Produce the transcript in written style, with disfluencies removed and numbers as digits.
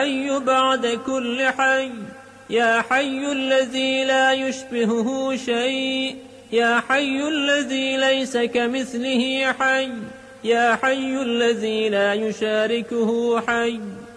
حي بعد كل حي، يا حي الذي لا يشبهه شيء، يا حي الذي ليس كمثله حي، يا حي الذي لا يشاركه حي.